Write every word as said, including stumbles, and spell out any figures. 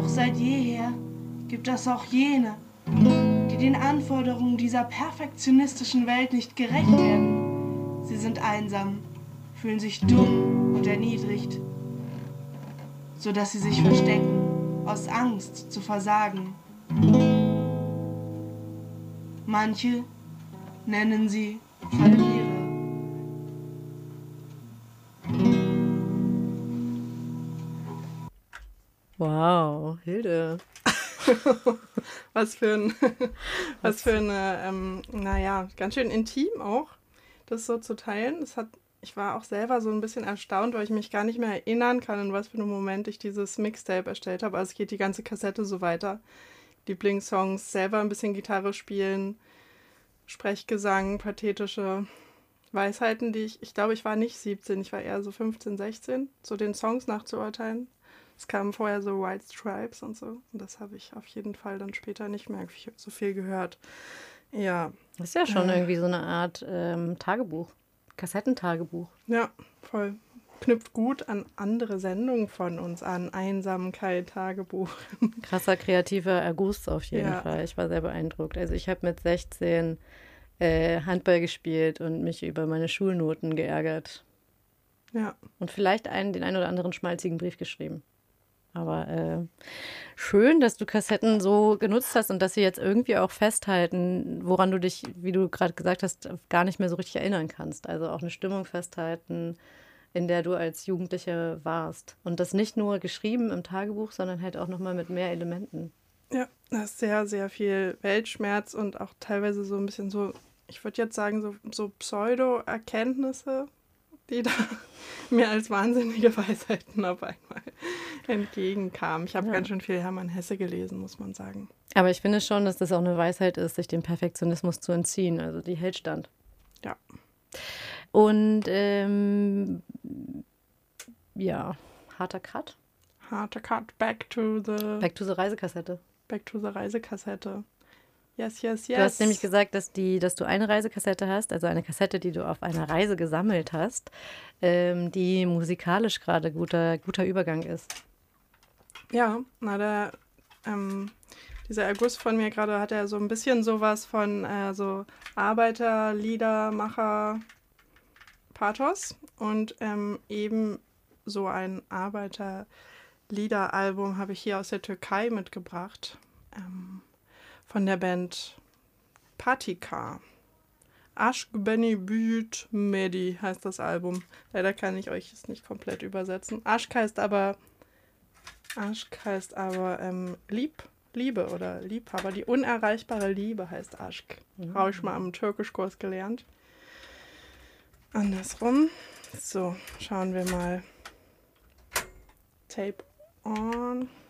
seit jeher gibt es auch jene, die den Anforderungen dieser perfektionistischen Welt nicht gerecht werden. Sie sind einsam, fühlen sich dumm und erniedrigt, so dass sie sich verstecken, aus Angst zu versagen. Manche nennen sie Verlierer. Wow, Hilde. was für ein, was für eine, ähm, naja, ganz schön intim auch, das so zu teilen. Das hat, ich war auch selber so ein bisschen erstaunt, weil ich mich gar nicht mehr erinnern kann, in was für einem Moment ich dieses Mixtape erstellt habe. Also es geht die ganze Kassette so weiter. Lieblingssongs, selber ein bisschen Gitarre spielen, Sprechgesang, pathetische Weisheiten, die ich, ich glaube, ich war nicht siebzehn, ich war eher so fünfzehn, sechzehn, so den Songs nachzuurteilen. Es kamen vorher so White Stripes und so. Und das habe ich auf jeden Fall dann später nicht mehr so viel gehört. Ja. Das ist ja schon äh, irgendwie so eine Art ähm, Tagebuch. Kassettentagebuch. Ja, voll. Knüpft gut an andere Sendungen von uns an. Einsamkeit, Tagebuch. Krasser kreativer Erguss auf jeden Ja. Fall. Ich war sehr beeindruckt. Also ich habe mit sechzehn äh, Handball gespielt und mich über meine Schulnoten geärgert. Ja. Und vielleicht einen, den einen oder anderen schmalzigen Brief geschrieben. Aber äh, schön, dass du Kassetten so genutzt hast und dass sie jetzt irgendwie auch festhalten, woran du dich, wie du gerade gesagt hast, gar nicht mehr so richtig erinnern kannst. Also auch eine Stimmung festhalten, in der du als Jugendliche warst. Und das nicht nur geschrieben im Tagebuch, sondern halt auch nochmal mit mehr Elementen. Ja, da ist sehr, sehr viel Weltschmerz und auch teilweise so ein bisschen so, ich würde jetzt sagen, so, so Pseudo-Erkenntnisse, die da mir als wahnsinnige Weisheiten auf einmal entgegenkamen. Ich habe Ja. ganz schön viel Hermann Hesse gelesen, muss man sagen. Aber ich finde schon, dass das auch eine Weisheit ist, sich dem Perfektionismus zu entziehen. Also die hält stand. Ja. Und ähm, ja, harter Cut. Harter Cut, back to the, Back to the Reisekassette. back to the Reisekassette. Yes, yes, yes. Du hast nämlich gesagt, dass, die, dass du eine Reisekassette hast, also eine Kassette, die du auf einer Reise gesammelt hast, ähm, die musikalisch gerade guter, guter Übergang ist. Ja, na, der, ähm, dieser Erguss von mir gerade hat ja so ein bisschen sowas von äh, so Arbeiterliedermacher Pathos und ähm, eben so ein Arbeiterliederalbum habe ich hier aus der Türkei mitgebracht, ähm, von der Band Patika. Aşk Beni Büyüt Medi heißt das Album. Leider kann ich euch es nicht komplett übersetzen. Aşk heißt aber Aşk heißt aber ähm, Lieb, Liebe oder Liebhaber. Die unerreichbare Liebe heißt Aşk. Mhm. Habe ich mal am Türkischkurs gelernt. Andersrum. So, schauen wir mal. Tape on.